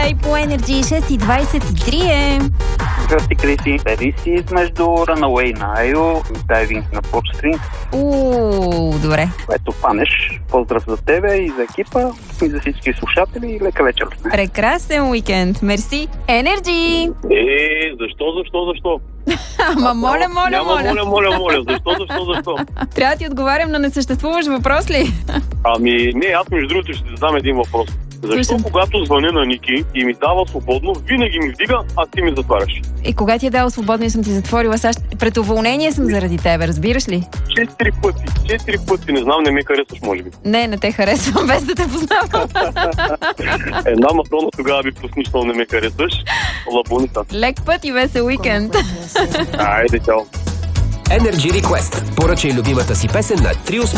Здравей по Energy 6:23 е. Здрасти, Криси. Дали си между Runaway на Айо и Diving на Portstring? Добре. Ето панеш. Поздрав за тебе и за екипа, и за всички слушатели и лека вечер. Прекрасен уикенд. Мерси. Energy! Защо? Ама моля. Моля. Защо? Трябва да ти отговарям на несъществуващ въпрос ли? Не, аз между другото ще ти задам един въпрос. Защо Слушам. когато звъня на Ники и ми дава свободно, винаги ми вдига, а ти ми затваряш? И кога ти е дал свободно и съм ти затворила, САЩ, пред уволнение съм заради тебе, разбираш ли? 4 пъти, не знам, не ме харесваш, може би. Не те харесвам, без да те познавам. Една матрона тогава би проснищал, не ме харесваш. Лабуница. Лек път и весел уикенд. Айде, чао. Energy Request. Поръчай любимата си песен на 38